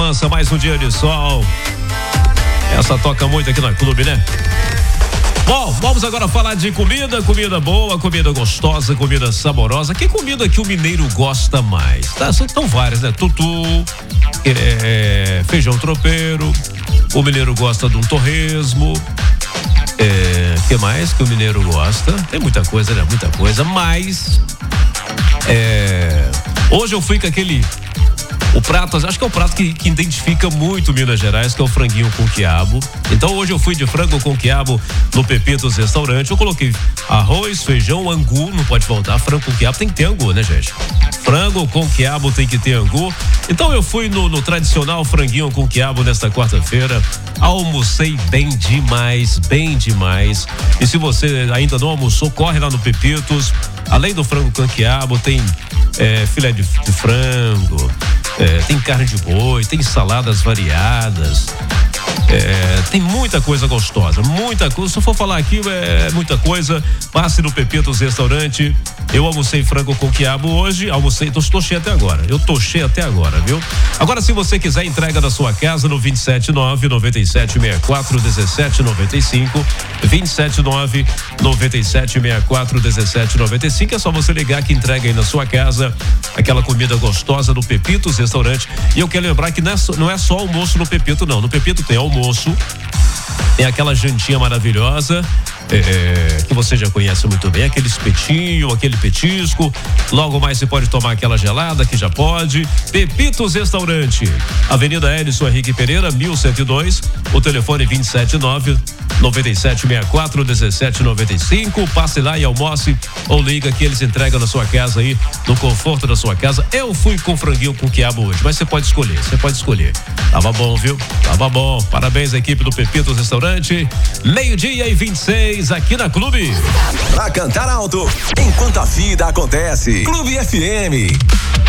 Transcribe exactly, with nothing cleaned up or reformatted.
Mansa, mais um dia de sol. Essa toca muito aqui na Clube, né? Bom, vamos agora falar de comida, comida boa, comida gostosa, comida saborosa. Que comida que o mineiro gosta mais? Tá, são várias, né? Tutu, é, feijão tropeiro, o mineiro gosta de um torresmo. É, que mais que o mineiro gosta? Tem muita coisa, né? Muita coisa, mas é, hoje eu fui com aquele o prato, acho que é o prato que, que identifica muito Minas Gerais, que é o franguinho com quiabo. Então hoje eu fui de frango com quiabo no Pepitos Restaurante. Eu coloquei arroz, feijão, angu, não pode faltar. Frango com quiabo tem que ter angu, né, gente? Frango com quiabo tem que ter angu. Então eu fui no, no tradicional franguinho com quiabo nesta quarta-feira. Almocei bem demais, bem demais. E se você ainda não almoçou, corre lá no Pepitos. Além do frango com quiabo, tem é, filé de, de frango, é, tem carne de boi, tem saladas variadas. É, tem muita coisa gostosa, muita coisa. Se eu for falar aqui, é muita coisa. Passe no Pepitos Restaurante. Eu almocei frango com quiabo hoje. Almocei, tô, tô cheio até agora. Eu tô cheio até agora, viu? Agora, se você quiser entrega da sua casa no vinte e sete nove, noventa e sete, sessenta e quatro, dezessete, noventa e cinco, vinte e sete nove, noventa e sete, sessenta e quatro, dezessete, noventa e cinco, é só você ligar que entrega aí na sua casa aquela comida gostosa do Pepitos Restaurante. E eu quero lembrar que não é só, não é só almoço no Pepito, não. No Pepito tem almoço, tem aquela jantinha maravilhosa, é, que você já conhece muito bem, aquele espetinho, aquele petisco. Logo mais você pode tomar aquela gelada, que já pode. Pepitos Restaurante, Avenida Hélio Henrique Pereira, mil cento e dois, o telefone vinte e sete nove, noventa e sete, sessenta e quatro, dezessete, noventa e cinco. Passe lá e almoce ou liga que eles entregam na sua casa aí, no conforto da sua casa. Eu fui com franguinho com quiabo hoje, mas você pode escolher, você pode escolher. Tava bom, viu? Tava bom. Parabéns à equipe do Pepitos Restaurante. Meio-dia e vinte e seis aqui na Clube. Pra cantar alto, enquanto a vida acontece. Clube F M.